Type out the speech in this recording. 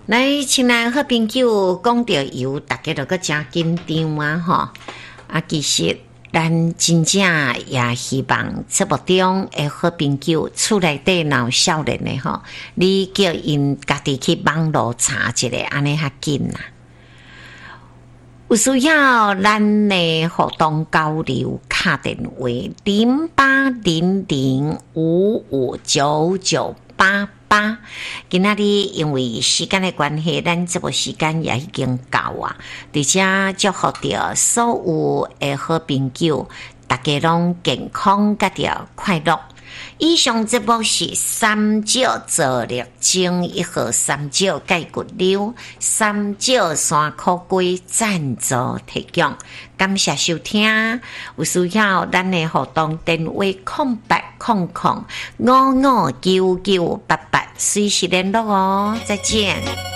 来，亲爱好朋友，讲到油，大家都个真紧张啊！吼其实咱真正也希望节目中的好朋友，厝内底闹少年的吼，你叫因家己去网络查一下，安尼较紧啦。有需要咱的互动交流，打电话0800559988。今仔日因为时间的关系，咱这部时间也已经到啊！而且祝福着所有的好朋友，大家拢健康甲着快乐。以上节目是三少做力精1号三少解骨瘤三少山苦龟赞助提供，感谢收听。有需要咱的互动电话0800559988，随时联络哦。再见。